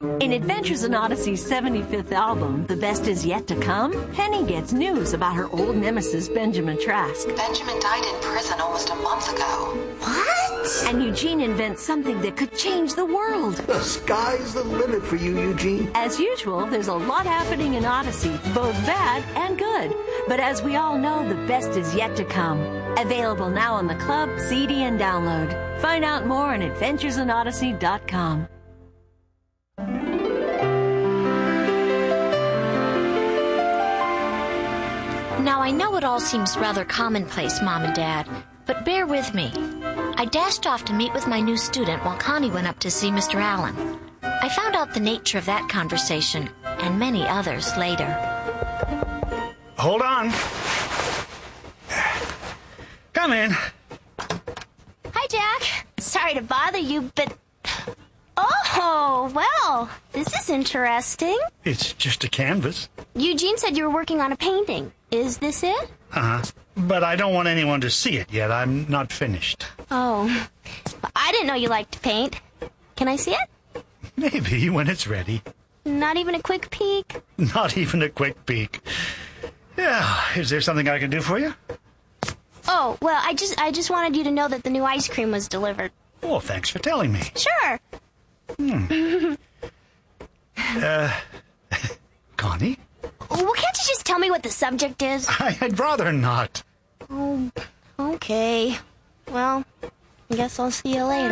In Adventures in Odyssey's 75th album, The Best Is Yet to Come, Penny gets news about her old nemesis, Benjamin Trask. Benjamin died in prison almost a month ago. What? And Eugene invents something that could change the world. The sky's the limit for you, Eugene. As usual, there's a lot happening in Odyssey, both bad and good. But as we all know, the best is yet to come. Available now on the Club, CD, and download. Find out more on adventuresinodyssey.com. Now, I know it all seems rather commonplace, Mom and Dad, but bear with me. I dashed off to meet with my new student while Connie went up to see Mr. Allen. I found out the nature of that conversation and many others later. Hold on. Come in. Hi, Jack. Sorry to bother you, but... Oh, well, this is interesting. It's just a canvas. Eugene said you were working on a painting. Is this it? Uh-huh. But I don't want anyone to see it yet. I'm not finished. Oh, I didn't know you liked to paint. Can I see it? Maybe, when it's ready. Not even a quick peek? Not even a quick peek. Yeah, is there something I can do for you? Oh, well, I just wanted you to know that the new ice cream was delivered. Oh, thanks for telling me. Sure. Connie? Well, can't you just tell me what the subject is? I'd rather not. Oh, okay. Well, I guess I'll see you later.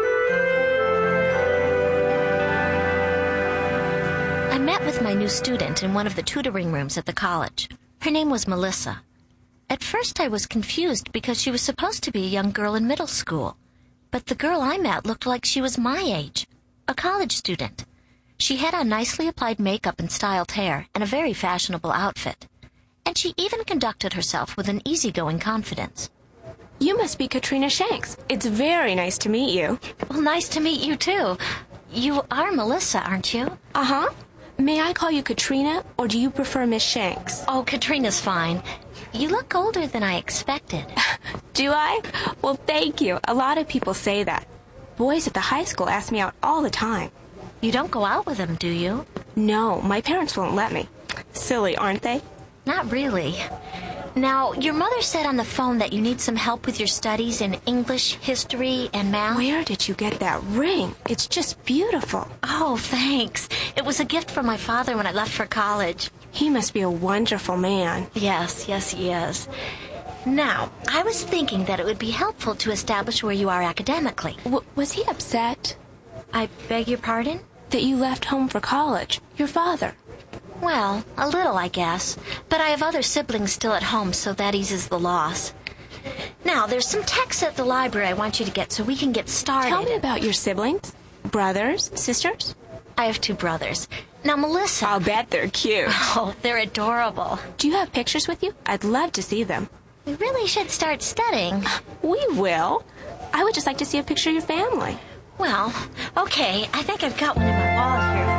I met with my new student in one of the tutoring rooms at the college. Her name was Melissa. At first I was confused because she was supposed to be a young girl in middle school. But the girl I met looked like she was my age, a college student. She had on nicely applied makeup and styled hair and a very fashionable outfit. And she even conducted herself with an easygoing confidence. You must be Katrina Shanks. It's very nice to meet you. Well, nice to meet you, too. You are Melissa, aren't you? Uh-huh. May I call you Katrina, or do you prefer Miss Shanks? Oh, Katrina's fine. You look older than I expected. Do I? Well, thank you. A lot of people say that. Boys at the high school ask me out all the time. You don't go out with them, do you? No, my parents won't let me. Silly, aren't they? Not really. Now, your mother said on the phone that you need some help with your studies in English, history, and math. Where did you get that ring? It's just beautiful. Oh, thanks. It was a gift from my father when I left for college. He must be a wonderful man. Yes, he is. Now, I was thinking that it would be helpful to establish where you are academically. Was he upset? I beg your pardon? That you left home for college. Your father. Well, a little, I guess. But I have other siblings still at home, so that eases the loss. Now, there's some texts at the library I want you to get so we can get started. Tell me about your siblings. Brothers? Sisters? I have 2 brothers. Now, Melissa... I'll bet they're cute. Oh, they're adorable. Do you have pictures with you? I'd love to see them. We really should start studying. We will. I would just like to see a picture of your family. Well, okay. I think I've got one in my wallet here.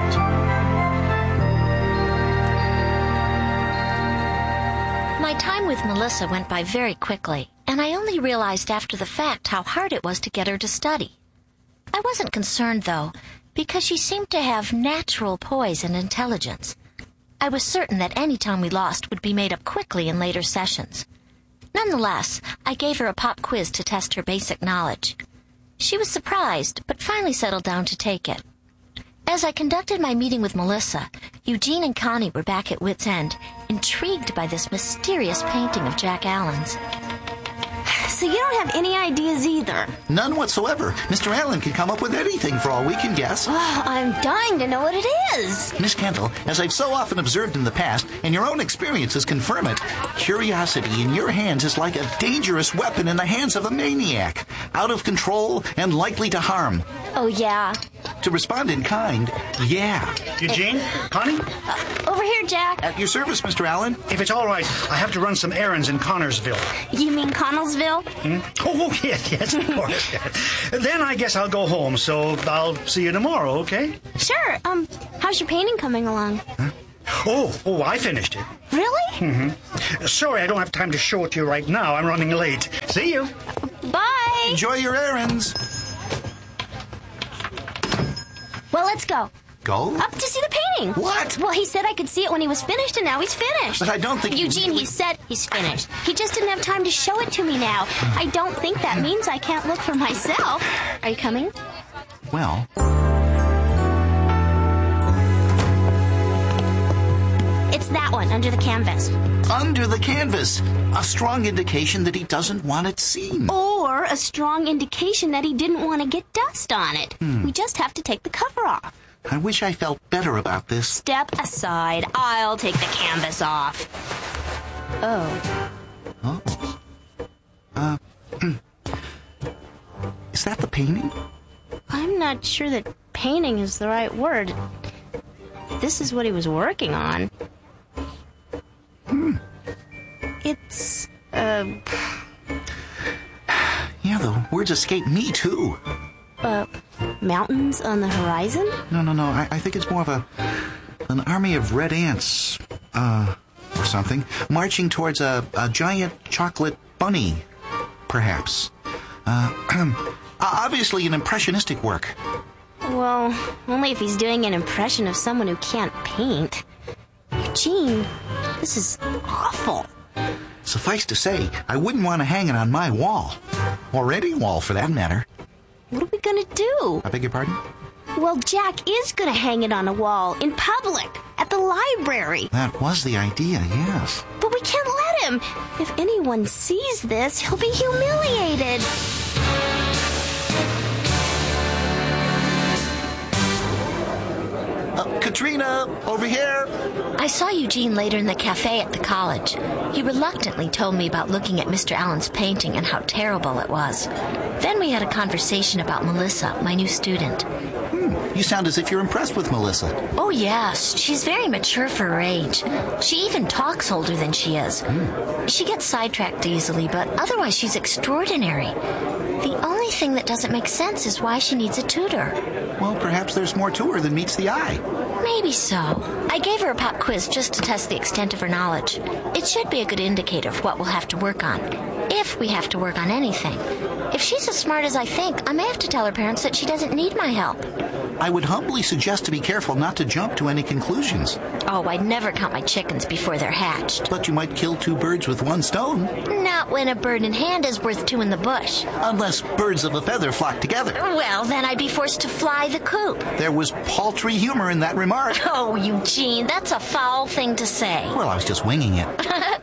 My time with Melissa went by very quickly, and I only realized after the fact how hard it was to get her to study. I wasn't concerned, though, because she seemed to have natural poise and intelligence. I was certain that any time we lost would be made up quickly in later sessions. Nonetheless, I gave her a pop quiz to test her basic knowledge. She was surprised, but finally settled down to take it. As I conducted my meeting with Melissa, Eugene and Connie were back at wit's end, intrigued by this mysterious painting of Jack Allen's. So you don't have any ideas either? None whatsoever. Mr. Allen can come up with anything for all we can guess. Oh, I'm dying to know what it is. Miss Kendall, as I've so often observed in the past, and your own experiences confirm it, curiosity in your hands is like a dangerous weapon in the hands of a maniac, out of control and likely to harm. Oh, yeah. To respond in kind, yeah. Eugene? Connie? Over here, Jack. At your service, Mr. Allen. If it's all right, I have to run some errands in Connorsville. You mean Connellsville? Oh, yes, of course. Yes. Then I guess I'll go home, so I'll see you tomorrow, okay? Sure. How's your painting coming along? Huh? Oh, I finished it. Really? Mm-hmm. Sorry, I don't have time to show it to you right now. I'm running late. See you. Bye. Enjoy your errands. Well, let's go. Go? Up to see the painting. What? Well, he said I could see it when he was finished, and now he's finished. But I don't think... Eugene, he said he's finished. He just didn't have time to show it to me now. I don't think that means I can't look for myself. Are you coming? Well... It's that one, under the canvas. Under the canvas. A strong indication that he doesn't want it seen. Or a strong indication that he didn't want to get dust on it. We just have to take the cover off. I wish I felt better about this. Step aside. I'll take the canvas off. Oh. Is that the painting? I'm not sure that painting is the right word. This is what he was working on. It's, Yeah, the words escape me, too. Mountains on the horizon? No. I think it's more of an army of red ants, or something, marching towards a giant chocolate bunny, perhaps. Obviously an impressionistic work. Well, only if he's doing an impression of someone who can't paint. Eugene, this is awful. Suffice to say, I wouldn't want to hang it on my wall. Or any wall, for that matter. What are we gonna do? I beg your pardon? Well, Jack is gonna hang it on a wall, in public, at the library. That was the idea, yes. But we can't let him. If anyone sees this, he'll be humiliated. Katrina, over here. I saw Eugene later in the cafe at the college. He reluctantly told me about looking at Mr. Allen's painting and how terrible it was. Then we had a conversation about Melissa, my new student. You sound as if you're impressed with Melissa. Oh, yes. She's very mature for her age. She even talks older than she is. She gets sidetracked easily, but otherwise she's extraordinary. The only thing that doesn't make sense is why she needs a tutor. Well, perhaps there's more to her than meets the eye. Maybe so. I gave her a pop quiz just to test the extent of her knowledge. It should be a good indicator of what we'll have to work on, if we have to work on anything. If she's as smart as I think, I may have to tell her parents that she doesn't need my help. I would humbly suggest to be careful not to jump to any conclusions. Oh, I'd never count my chickens before they're hatched. But you might kill 2 birds with 1 stone. Not when a bird in hand is worth 2 in the bush. Unless birds of a feather flock together. Well, then I'd be forced to fly the coop. There was paltry humor in that remark. Oh, Eugene, that's a foul thing to say. Well, I was just winging it.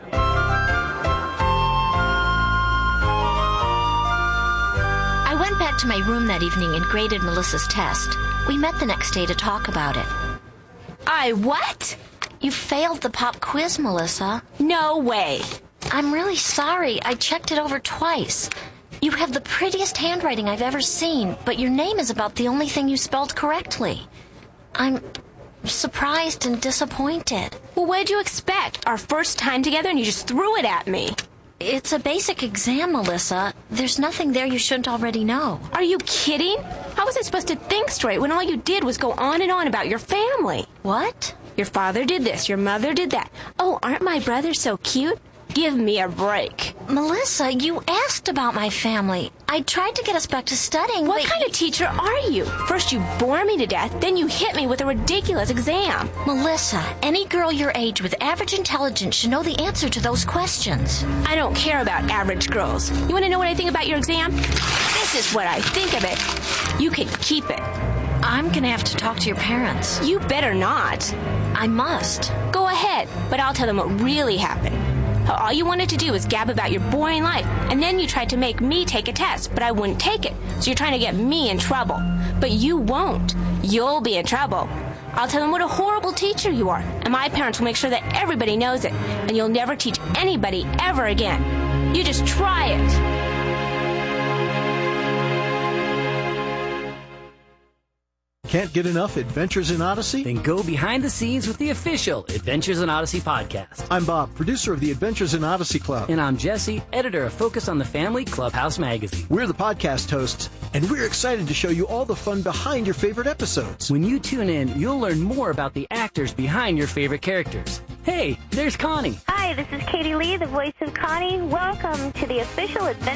I went back to my room that evening and graded Melissa's test. We met the next day to talk about it. What? You failed the pop quiz, Melissa. No way. I'm really sorry. I checked it over twice. You have the prettiest handwriting I've ever seen, but your name is about the only thing you spelled correctly. I'm surprised and disappointed. Well, what did you expect? Our first time together and you just threw it at me. It's a basic exam, Melissa. There's nothing there you shouldn't already know. Are you kidding? How was I supposed to think straight when all you did was go on and on about your family? What? Your father did this, your mother did that. Oh, aren't my brothers so cute? Give me a break. Melissa, you asked about my family. I tried to get us back to studying, What but kind of teacher are you? First you bore me to death, then you hit me with a ridiculous exam. Melissa, any girl your age with average intelligence should know the answer to those questions. I don't care about average girls. You want to know what I think about your exam? This is what I think of it. You can keep it. I'm gonna have to talk to your parents. You better not. I must. Go ahead, but I'll tell them what really happened. How all you wanted to do was gab about your boring life, and then you tried to make me take a test, but I wouldn't take it. So you're trying to get me in trouble. But you won't. You'll be in trouble. I'll tell them what a horrible teacher you are, and my parents will make sure that everybody knows it, and you'll never teach anybody ever again. You just try it. Can't get enough Adventures in Odyssey? Then go behind the scenes with the official Adventures in Odyssey podcast. I'm Bob, producer of the Adventures in Odyssey Club. And I'm Jesse, editor of Focus on the Family Clubhouse magazine. We're the podcast hosts, and we're excited to show you all the fun behind your favorite episodes. When you tune in, you'll learn more about the actors behind your favorite characters. Hey, there's Connie. Hi, this is Katie Lee, the voice of Connie. Welcome to the official Adventures